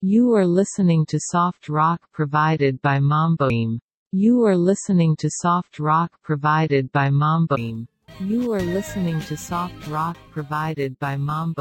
You are listening to soft rock provided by Mamboim. You are listening to soft rock provided by Mamboim. You are listening to soft rock provided by Mambo.